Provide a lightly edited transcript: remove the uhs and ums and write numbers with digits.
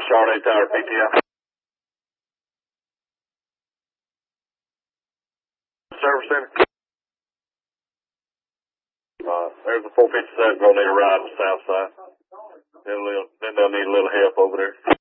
Charlotte Tower, PTO. Service center. There's a 457 going to need a ride on the south side. Then they'll need a little help over there.